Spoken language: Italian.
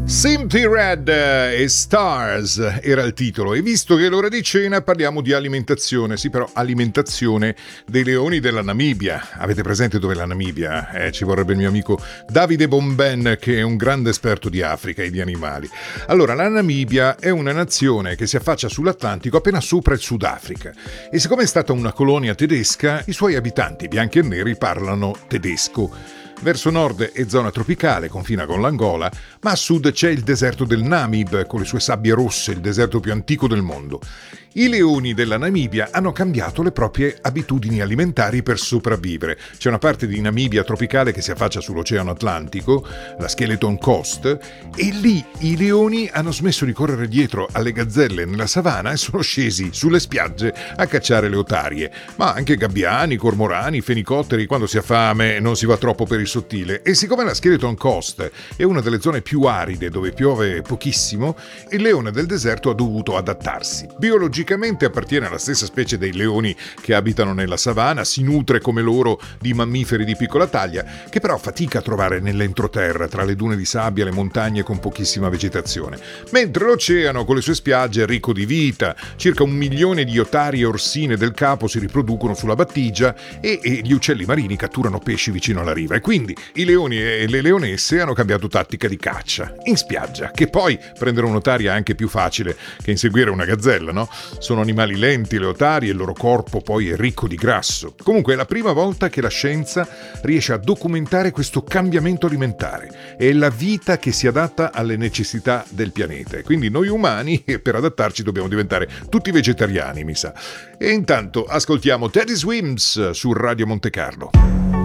Simply Red e Stars era il titolo, e visto che è l'ora di cena parliamo di alimentazione, sì, però alimentazione dei leoni della Namibia. Avete presente dove è la Namibia? Ci vorrebbe il mio amico Davide Bomben, che è un grande esperto di Africa e di animali. Allora, la Namibia è una nazione che si affaccia sull'Atlantico appena sopra il Sudafrica, e siccome è stata una colonia tedesca, i suoi abitanti bianchi e neri parlano tedesco. Verso nord è zona tropicale, confina con l'Angola, ma a sud c'è il deserto del Namib, con le sue sabbie rosse, il deserto più antico del mondo. I leoni della Namibia hanno cambiato le proprie abitudini alimentari per sopravvivere. C'è una parte di Namibia tropicale che si affaccia sull'Oceano Atlantico, la Skeleton Coast, e lì i leoni hanno smesso di correre dietro alle gazzelle nella savana e sono scesi sulle spiagge a cacciare le otarie. Ma anche gabbiani, cormorani, fenicotteri, quando si ha fame non si va troppo per il sottile. E siccome la Skeleton Coast è una delle zone più aride dove piove pochissimo, il leone del deserto ha dovuto adattarsi. Biologicamente appartiene alla stessa specie dei leoni che abitano nella savana, si nutre come loro di mammiferi di piccola taglia, che però fatica a trovare nell'entroterra, tra le dune di sabbia e le montagne con pochissima vegetazione. Mentre l'oceano, con le sue spiagge, è ricco di vita. Circa 1 milione di otarie e orsine del capo si riproducono sulla battigia e gli uccelli marini catturano pesci vicino alla riva. E quindi i leoni e le leonesse hanno cambiato tattica di caccia in spiaggia, che poi prendere un'otaria è anche più facile che inseguire una gazzella, no? Sono animali lenti le otarie e il loro corpo poi è ricco di grasso. Comunque è la prima volta che la scienza riesce a documentare questo cambiamento alimentare. È la vita che si adatta alle necessità del pianeta. E quindi noi umani, per adattarci, dobbiamo diventare tutti vegetariani, mi sa. E intanto ascoltiamo Teddy Swims su Radio Monte Carlo.